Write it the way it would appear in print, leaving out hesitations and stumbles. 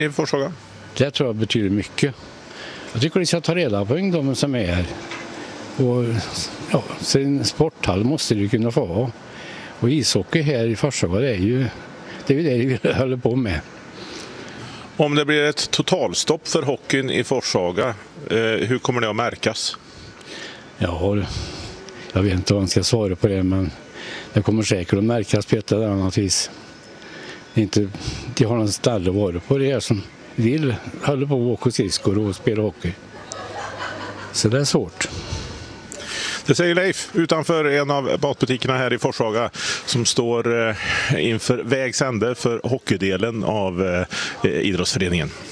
i Forshaga? Det tror jag betyder mycket. Jag tycker att vi ska ta reda på ungdomen som är här. Och, ja, sin sporthall måste du kunna få ha. Och ishockey här i Forshaga, det är ju det vi håller på med. Om det blir ett totalstopp för hockeyn i Forshaga, hur kommer det att märkas? Ja, jag vet inte vad man ska svara på det, men det kommer säkert att märkas på ett eller annat vis. De har en ställe att vara på det här som vill hålla på och åka skridskor och spela hockey. Så det är svårt. Det säger Leif utanför en av matbutikerna här i Forshaga som står inför vägs ände för hockeydelen av idrottsföreningen.